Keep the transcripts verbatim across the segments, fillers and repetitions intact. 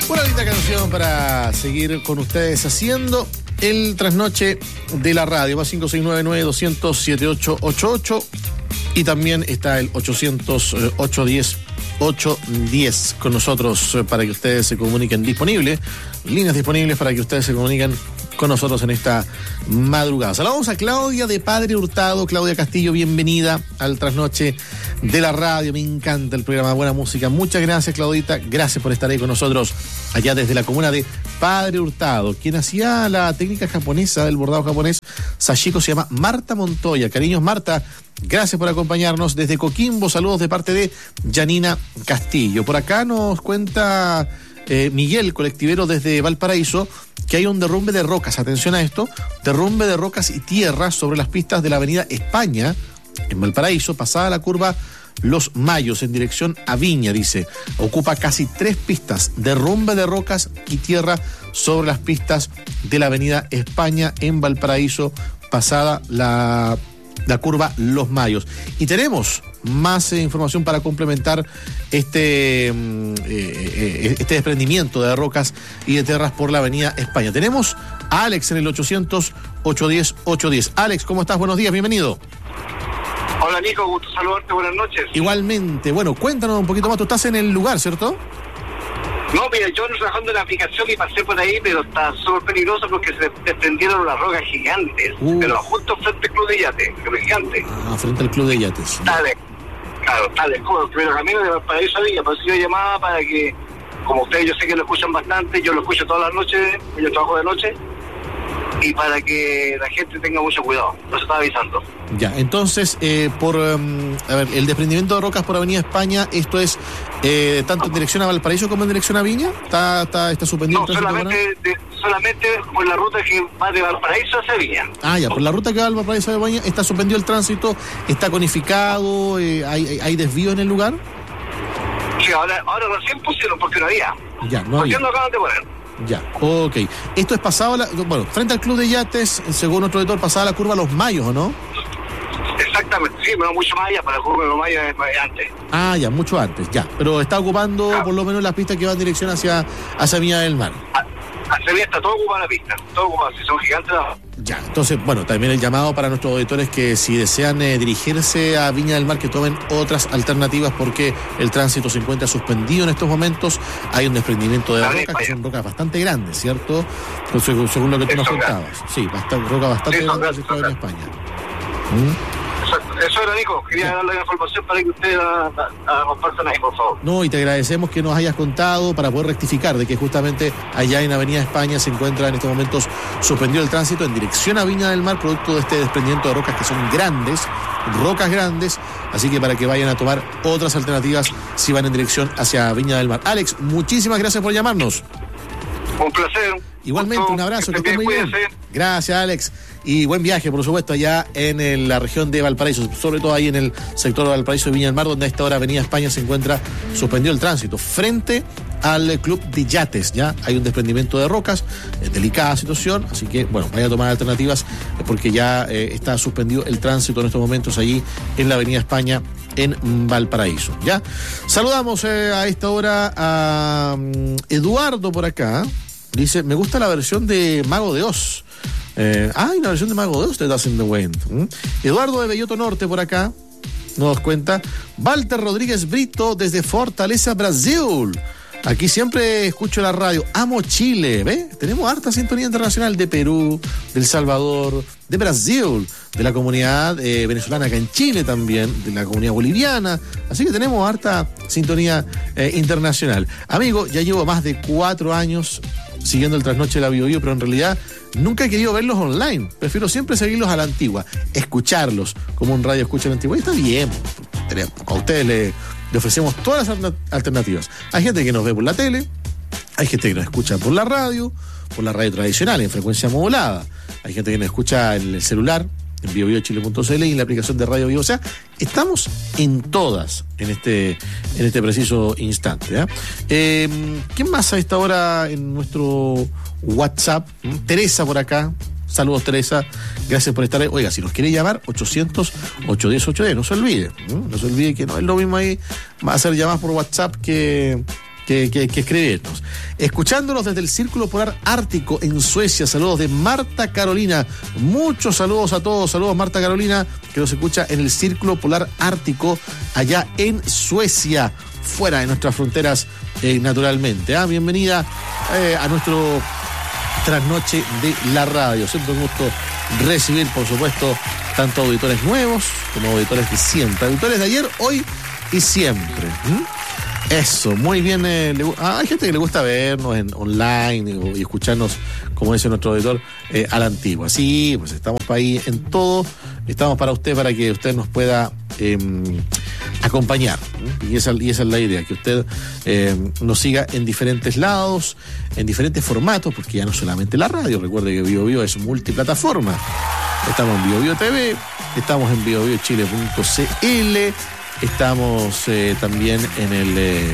Una linda canción para seguir con ustedes haciendo el trasnoche de la radio, más cinco seis nueve nueve dos cero cero siete ocho ocho ocho, y también está el ochocientos ocho diez ocho diez con nosotros para que ustedes se comuniquen. Disponible, líneas disponibles para que ustedes se comuniquen con nosotros en esta madrugada. Saludamos a Claudia de Padre Hurtado. Claudia Castillo, bienvenida al trasnoche de la radio. Me encanta el programa, buena música. Muchas gracias, Claudita. Gracias por estar ahí con nosotros allá desde la comuna de Padre Hurtado. Quien hacía la técnica japonesa del bordado japonés sashiko se llama Marta Montoya. Cariños, Marta, gracias por acompañarnos desde Coquimbo. Saludos de parte de Janina Castillo. Por acá nos cuenta eh, Miguel, colectivero desde Valparaíso, que hay un derrumbe de rocas. Atención a esto: derrumbe de rocas y tierra sobre las pistas de la avenida España en Valparaíso, pasada la curva Los Mayos en dirección a Viña. Dice, ocupa casi tres pistas. Derrumbe de rocas y tierra sobre las pistas de la avenida España en Valparaíso, pasada la, la curva Los Mayos. Y tenemos más eh, información para complementar este, eh, eh, este desprendimiento de rocas y de tierras por la avenida España. Tenemos a Alex en el ochocientos ocho diez ocho diez. Alex, ¿cómo estás? Buenos días, bienvenido. Hola Nico, gusto saludarte, buenas noches. Igualmente, bueno, cuéntanos un poquito más. Tú estás en el lugar, ¿cierto? No, mira, yo ando trabajando en la aplicación y pasé por ahí, pero está súper peligroso porque se desprendieron las rocas gigantes, uh. pero justo frente al Club de Yates, pero gigante. Ah, frente al Club de Yates. Dale, claro, dale, como el primer camino de Valparaíso a Villa, por eso yo llamaba para que, como ustedes yo sé que lo escuchan bastante, yo lo escucho todas las noches, yo trabajo de noche, y para que la gente tenga mucho cuidado, lo estaba avisando. Ya, entonces, eh, por um, a ver, el desprendimiento de rocas por Avenida España, esto es eh, tanto en dirección a Valparaíso como en dirección a Viña, ¿está está, está suspendido? No, solamente, de, solamente por la ruta que va de Valparaíso hacia Viña. Ah, ya, por la ruta que va de Valparaíso a Viña está suspendido el tránsito, está conificado, eh, hay, hay desvío en el lugar. Sí, ahora, ahora recién pusieron porque no había. Ya, no había. ¿Por qué no acaban de poner? Ya, ok. Esto es pasado, la, bueno, frente al Club de Yates, según nuestro editor, pasada la curva Los Mayos, ¿o no? Exactamente, sí, pero mucho más allá, para la curva de Los Mayos es antes. Ah, ya, mucho antes, ya. Pero está ocupando ah. por lo menos las pistas que van en dirección hacia, hacia Viña del Mar. Ah, hacia Viña está todo ocupado la pista, todo ocupado, si son gigantes. Ya, entonces, bueno, también el llamado para nuestros auditores que si desean eh, dirigirse a Viña del Mar, que tomen otras alternativas porque el tránsito se encuentra suspendido en estos momentos. Hay un desprendimiento de la rocas, que son rocas bastante grandes, ¿cierto? Según, según lo que tú nos contabas. Sí, bastante, rocas bastante sí, grandes en España. ¿Mm? Eso era, Nico. Quería sí. darle la información para que ustedes la, la, la compartan ahí, por favor. No, y te agradecemos que nos hayas contado para poder rectificar de que justamente allá en Avenida España se encuentra en estos momentos suspendido el tránsito en dirección a Viña del Mar, producto de este desprendimiento de rocas que son grandes, rocas grandes, así que para que vayan a tomar otras alternativas si van en dirección hacia Viña del Mar. Alex, muchísimas gracias por llamarnos. Un placer. Igualmente, un abrazo, que estés muy bien. Gracias, Alex. Y buen viaje, por supuesto, allá en el, la región de Valparaíso, sobre todo ahí en el sector de Valparaíso y Viña del Mar, donde a esta hora Avenida España se encuentra suspendido el tránsito. Frente al Club de Yates, ya hay un desprendimiento de rocas, es delicada situación, así que, bueno, vaya a tomar alternativas porque ya eh, está suspendido el tránsito en estos momentos allí en la Avenida España en Valparaíso, ¿ya? Saludamos eh, a esta hora a um, Eduardo por acá. Dice, me gusta la versión de Mago de Oz. Eh, ah, hay una versión de Mago de Oz de Dust in the Wind. ¿Mm? Eduardo de Belloto Norte por acá nos cuenta. Walter Rodríguez Brito desde Fortaleza, Brasil. Aquí siempre escucho la radio. Amo Chile, ¿ve? Tenemos harta sintonía internacional de Perú, de El Salvador, de Brasil, de la comunidad eh, venezolana acá en Chile también, de la comunidad boliviana. Así que tenemos harta sintonía eh, internacional. Amigo, ya llevo más de cuatro años siguiendo el trasnoche de la Bio Bio, pero en realidad nunca he querido verlos online. Prefiero siempre seguirlos a la antigua, escucharlos como un radio escucha a la antigua. Y está bien, a ustedes le, le ofrecemos todas las alternativas. Hay gente que nos ve por la tele, hay gente que nos escucha por la radio, por la radio tradicional en frecuencia modulada. Hay gente que nos escucha en el celular, en bio bio chile punto c l y en la aplicación de Radio Bio. O sea, estamos en todas en este, en este preciso instante, ¿eh? Eh, ¿Quién más a esta hora en nuestro WhatsApp? ¿Mm? Teresa por acá. Saludos, Teresa. Gracias por estar ahí. Oiga, si nos quiere llamar, ochocientos ocho diez ocho diez. No se olvide. ¿Mm? No se olvide que no es lo mismo ahí. Va a hacer llamadas por WhatsApp que, que, que, que escribirnos. Escuchándonos desde el Círculo Polar Ártico en Suecia. Saludos de Marta Carolina. Muchos saludos a todos. Saludos, Marta Carolina, que nos escucha en el Círculo Polar Ártico allá en Suecia, fuera de nuestras fronteras, eh, naturalmente. ¿Ah? Bienvenida eh, a nuestro trasnoche de la radio. Siempre un gusto recibir, por supuesto, tanto auditores nuevos como auditores de siempre. Auditores de ayer, hoy y siempre. ¿Mm? Eso, muy bien. Eh, le, ah, hay gente que le gusta vernos en online y, y escucharnos, como dice nuestro auditor, eh, a la antigua. Sí, pues estamos para ahí en todo. Estamos para usted, para que usted nos pueda eh, acompañar. ¿eh? Y, esa, y esa es la idea, que usted eh, nos siga en diferentes lados, en diferentes formatos, porque ya no solamente la radio. Recuerde que Bio Bio es multiplataforma. Estamos en Bio Bio T V, estamos en bio bio chile punto c l. Estamos eh, también en el eh,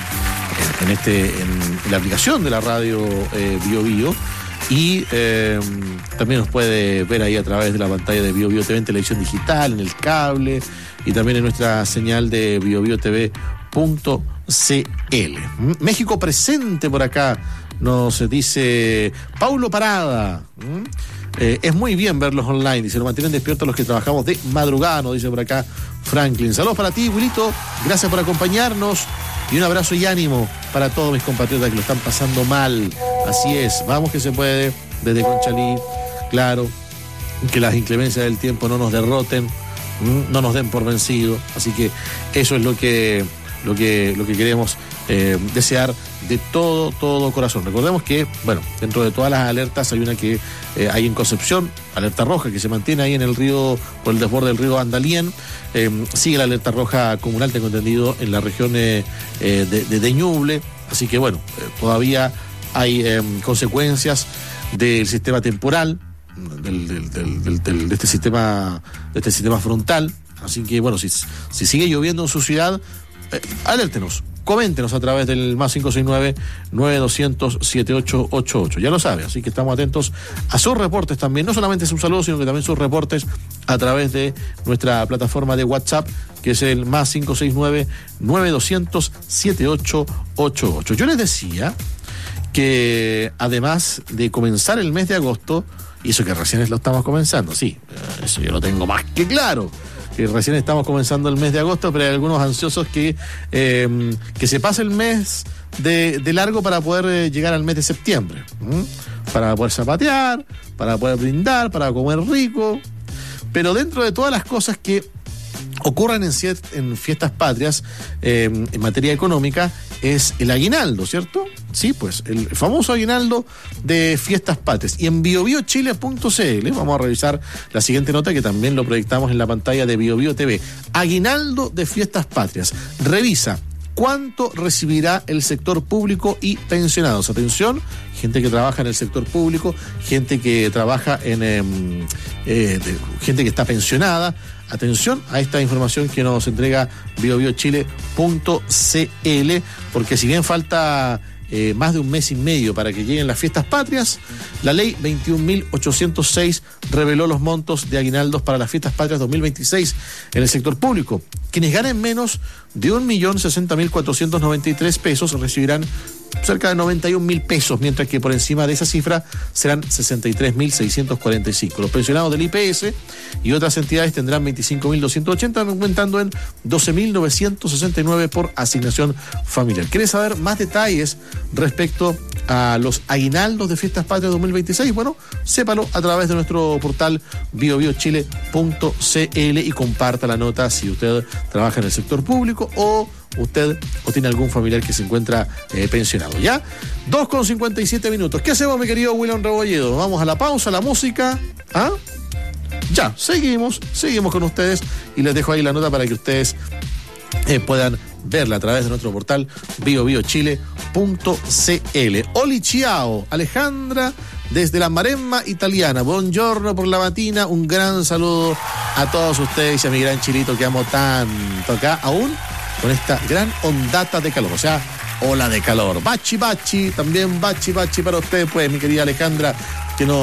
en, en este en, en la aplicación de la radio eh, Bio Bio, y eh, también nos puede ver ahí a través de la pantalla de Bio Bio T V en televisión digital, en el cable, y también en nuestra señal de bio bio t v punto c l. México presente por acá, nos dice Paulo Parada. ¿Mm? Eh, es muy bien verlos online, dice, lo mantienen despiertos los que trabajamos de madrugada, nos dice por acá Franklin. Saludos para ti, Wilito, gracias por acompañarnos, y un abrazo y ánimo para todos mis compatriotas que lo están pasando mal. Así es, vamos que se puede, desde Conchalí, claro, que las inclemencias del tiempo no nos derroten, no nos den por vencido, así que eso es lo que lo que, lo que queremos eh, desear de todo, todo corazón. Recordemos que, bueno, dentro de todas las alertas hay una que eh, hay en Concepción, alerta roja, que se mantiene ahí en el río, por el desborde del río Andalién. Eh, sigue la alerta roja comunal, tengo entendido, en la región eh, eh, de, de, de Ñuble. Así que, bueno, eh, todavía hay eh, consecuencias del sistema temporal, del, del, del, del, del, de este sistema, de este sistema frontal. Así que, bueno, si, si sigue lloviendo en su ciudad, Eh, alértenos, coméntenos a través del más cinco seis nueve, nueve dos cero cero, siete ocho ocho ocho. Ya lo sabe, así que estamos atentos a sus reportes también. No solamente es un saludo, sino que también sus reportes a través de nuestra plataforma de WhatsApp, que es el más cinco seis nueve, nueve dos cero cero, siete ocho ocho ocho. Yo les decía que además de comenzar el mes de agosto, y eso que recién lo estamos comenzando, sí, eso yo lo tengo más que claro, que recién estamos comenzando el mes de agosto, pero hay algunos ansiosos que, eh, que se pase el mes de, de largo para poder eh, llegar al mes de septiembre, ¿m? Para poder zapatear, para poder brindar, para comer rico. Pero dentro de todas las cosas que ocurren en, en fiestas patrias, eh, en materia económica, es el aguinaldo, ¿cierto? Sí, pues, el famoso aguinaldo de fiestas patrias. Y en bio bio chile punto c l vamos a revisar la siguiente nota, que también lo proyectamos en la pantalla de Bio Bio T V. Aguinaldo de fiestas patrias. Revisa cuánto recibirá el sector público y pensionados. Atención, gente que trabaja en el sector público, gente que trabaja en... Eh, eh, de, gente que está pensionada. Atención a esta información que nos entrega bio bio chile punto c l, porque si bien falta eh, más de un mes y medio para que lleguen las fiestas patrias, la ley veintiún mil ochocientos seis reveló los montos de aguinaldos para las fiestas patrias dos mil veintiséis en el sector público. Quienes ganen menos de un millón sesenta mil cuatrocientos noventa y tres pesos recibirán cerca de noventa y un mil pesos, mientras que por encima de esa cifra serán sesenta y tres mil seiscientos cuarenta y cinco. Los pensionados del I P S y otras entidades tendrán veinticinco mil doscientos ochenta, aumentando en doce mil novecientos sesenta y nueve por asignación familiar. ¿Quieres saber más detalles respecto a los aguinaldos de Fiestas Patrias dos mil veintiséis? Bueno, sépalo a través de nuestro portal bio bio chile punto c l y comparta la nota si usted trabaja en el sector público o usted o tiene algún familiar que se encuentra eh, pensionado. ¿Ya? dos con cincuenta y siete minutos. ¿Qué hacemos, mi querido William Rebolledo? Vamos a la pausa, a la música. ¿Ah? Ya, seguimos, seguimos con ustedes y les dejo ahí la nota para que ustedes eh, puedan verla a través de nuestro portal bio bio chile punto c l. Oli ciao, Alejandra desde la Maremma italiana. Buongiorno por la matina, un gran saludo a todos ustedes y a mi gran Chilito que amo tanto acá aún con esta gran ondata de calor, o sea, ola de calor. Bachi, bachi, también bachi, bachi para usted, pues, mi querida Alejandra, que nos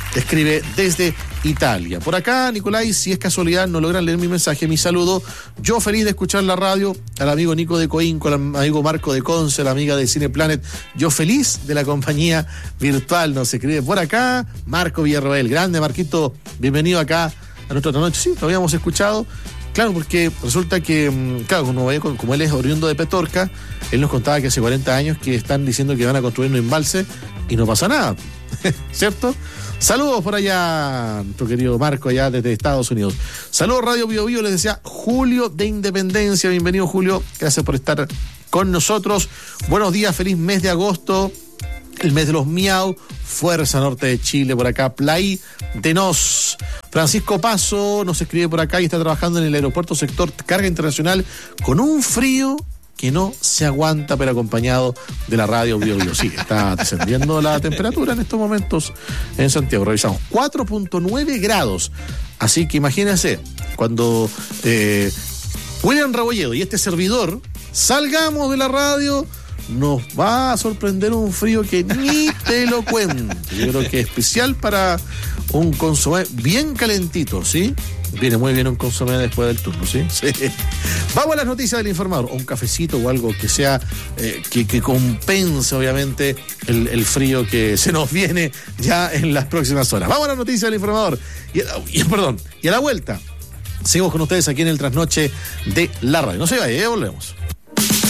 escribe desde Italia. Por acá, Nicolai, si es casualidad no logran leer mi mensaje, mi saludo. Yo feliz de escuchar la radio, al amigo Nico de Coinco, al amigo Marco de Conce, la amiga de Cineplanet. Yo feliz de la compañía virtual, nos escribe por acá Marco Villarroel. Grande, Marquito, bienvenido acá a nuestra otra noche. Sí, lo habíamos escuchado. Claro, porque resulta que, claro, como, como él es oriundo de Petorca, él nos contaba que hace cuarenta años que están diciendo que van a construir un embalse y no pasa nada, ¿cierto? Saludos por allá, nuestro querido Marco, allá desde Estados Unidos. Saludos, Radio Bio Bio, les decía Julio de Independencia. Bienvenido, Julio, gracias por estar con nosotros. Buenos días, feliz mes de agosto, el mes de los miau. Fuerza Norte de Chile, por acá, Play de Nos. Francisco Paso nos escribe por acá y está trabajando en el aeropuerto sector carga internacional con un frío que no se aguanta, pero acompañado de la radio Bio Bio. Sí, está descendiendo la temperatura en estos momentos en Santiago. Revisamos cuatro punto nueve grados. Así que imagínense, cuando eh, William Rabolledo y este servidor salgamos de la radio, nos va a sorprender un frío que ni te lo cuento. Yo creo que es especial para un consomé bien calentito, ¿sí? Viene muy bien un consomé después del turno, ¿sí? Sí. Vamos a las noticias del informador. O un cafecito o algo que sea, eh, que, que compense, obviamente, el, el frío que se nos viene ya en las próximas horas. Vamos a las noticias del informador. Y, y, perdón, y a la vuelta, seguimos con ustedes aquí en el Trasnoche de la radio. No se vaya, ya volvemos.